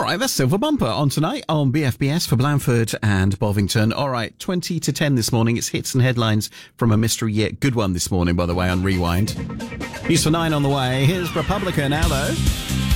right, that's Silver Bumper on tonight on BFBS for Blandford and Bovington. All right, 20 to 10 this morning. It's hits and headlines from a mystery yet good one this morning, by the way, on Rewind. News for 9 on the way. Here's Republica now, though.